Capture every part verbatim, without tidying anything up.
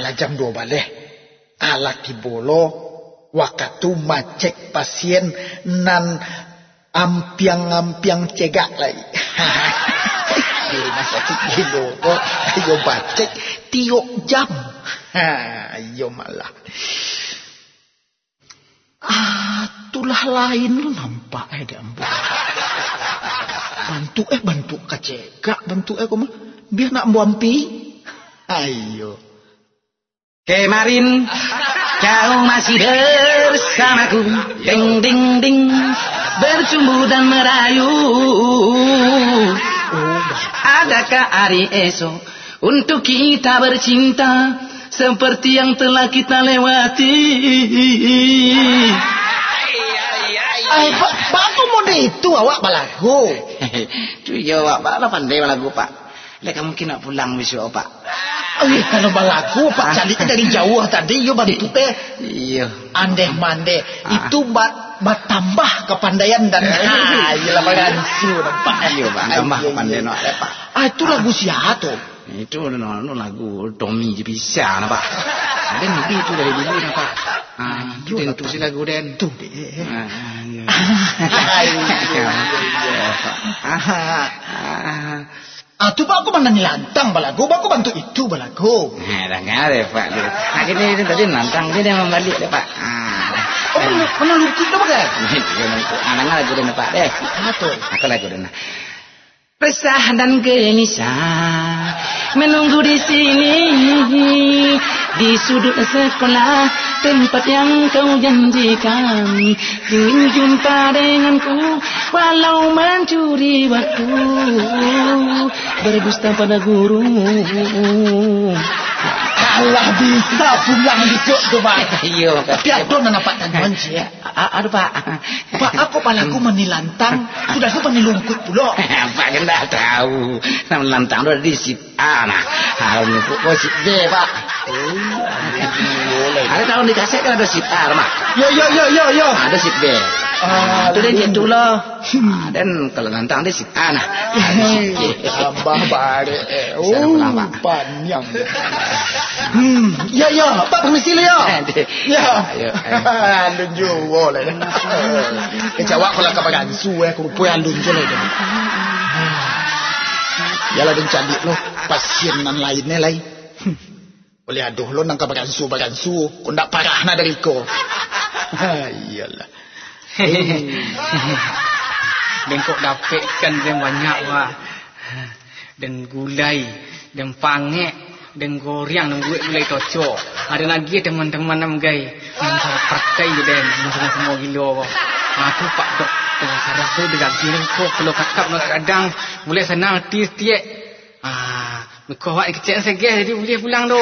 Ala jam dua balik. Ala kibolo waktu macek pasien nan ampiang-ampiang cegak lagi. Di rumah sakit gilo kok ayo bacek tiok jam. Ha, ayo malah. Ah, itulah lain lu nampak eh dia ambu. Bantu eh bantu kacegak, bantu eh kok mah biar nak buampi. Ayo. Kemarin kau masih bersamaku, ding ding ding, bercumbu dan merayu. Oh, adakah hari esok untuk kita bercinta seperti yang telah kita lewati? Ay, pak, pak aku mau itu awak balagu. Tu ya awak bala pandai balagu pak. Leka mungkin nak pulang besok pak. Eh, kalau balagu pak calinya dari jauh tadi yo bantu teh. Iya. Andeh mande ah. Itu bat bat tambah kepandaian dan ah, iyalah bagansu nampak. Iya pak, tambah kepandaian nak pak. Ah itu lagu siapa tu? Itu no, no, lagu Tommy je bisa na pak. Ada ni itu dari dulu na pak. Ah, tu den tu si lagu den. Tu deh. Ah, ya. Ah, tu pak aku mana nilantang balagu, aku bantu itu balagu. Nah, dah ngare pak. Ah, ini tadi nantang dia dah membalik dah pak. Ah. Oh, mana lucu dah pak? Anak lagu den pak deh. Ah tu. Aku lagu den. Resah dan gelisah menunggu di sini di sudut sekolah tempat yang kau janjikan, ingin jumpa denganku walau mencuri waktu, berdusta pada guru. Allah bisa pulang besok tu pak. Iya pak. Tapi ada nak nampak tanggungan je. Aduh pak. Pak aku palaku menilantang sudah tu menilungkut pula. Pak kan dah tahu. Nama lantang tu ada di sit A nah. Harus ni pun sit B pak. Ada tahu di kaset kan ada sit A mak. Yo yo yo yo yo. Ada sit B. Ah, tu dia gitu lah. Dan kalau lantang dia sit A nah. Abah bare. Oh, panjang. Hmm, ya ya, Pak permisi ya. Ya. Alun jo le. Kejawab kalau ka bagansu eh ku rupo alun jo le. Ya lah den candik lo, pasien nan lainnya lai. Boleh aduh lo nang ka bagansu bagansu, ku ndak parahna dari ko. Iyalah. Bengkok dapatkan dia banyak pak. Dan gulai, dan pangek, dan goreng, dan buat gulai tocok. Ada lagi teman-teman nam gay, yang saya pakai je dan semua semua gila pak. Aku pak doktor sarah tu dekat sini kok kalau kakap nak kadang boleh senang tiap-tiap. Ah, kau awak kecil segeh jadi boleh pulang tu.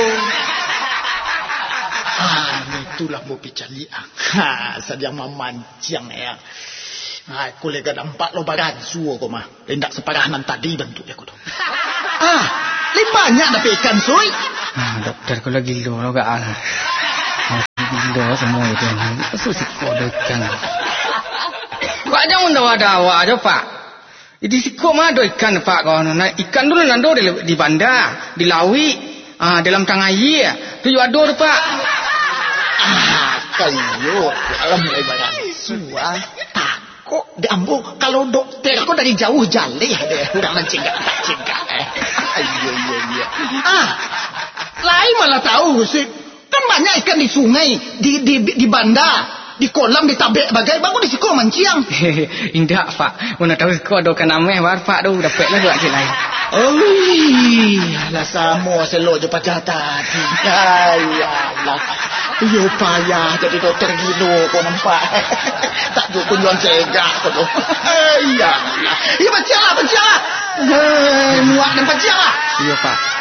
Ah, itulah mau picali ah. Ha, sedang memancing ya. Ah, aku lega nampak lo badan suo kau mah. Hendak separah nan tadi bentuk aku tu. Ah, lebih banyak dah ikan soi. Ah, doktor kalau gila lo gak ah. Gila semua itu. Pasal si kau ikan. Kau jangan dawa-dawa aja pak. Di siko mah ada ikan pak kau. Nah, ikan dulu nando di, di bandar, di lawi, ah dalam tang air. Tu ada tu pak. Ah, kayu, alam mulai badan suah. Takut diambil kalau dokter kau dari jauh jaleh deh. Udah mencegah tak cegah. Ayo ayo ayo. Ah, lain malah tahu sih. Kan banyak ikan di sungai, di di di bandar. Di kolam, di tabek bagai, bagus di siko manciang. Indah pak, mana tahu siko ada kan ameh war pak tu dapat lah buat lain. Oh, lah sama selo je pajah tadi. Ayalah, yo payah jadi dokter gilo kau nampak. Tak tu kunjungan cegah kau tu. Ayalah, ya baca lah, baca lah. Hei, muak dan baca lah. Iya pak.